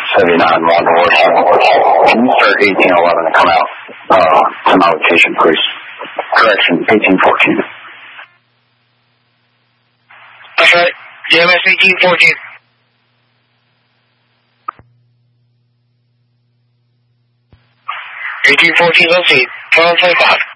79 Wanda Horse. Can you start 1811 and come out to my location, please? Correction, 1814. That's right. EMS 1814. 1814, let's see. 1225.